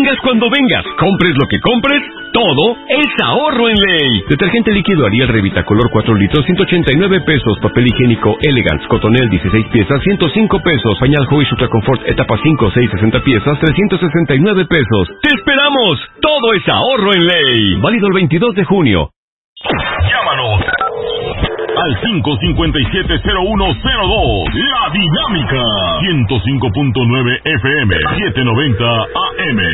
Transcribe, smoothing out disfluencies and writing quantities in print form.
Vengas cuando vengas, compres lo que compres, todo es ahorro en Ley. Detergente líquido Ariel Revitacolor 4 litros, 189 pesos. Papel higiénico Elegance Cotonel 16 piezas, 105 pesos. Pañal Joy Ultra Comfort etapa 5, 6, 60 piezas, 369 pesos. ¡Te esperamos! Todo es ahorro en Ley. Válido el 22 de junio. Llámanos al 557-0102. La Dinámica 105.9 FM 790 AM.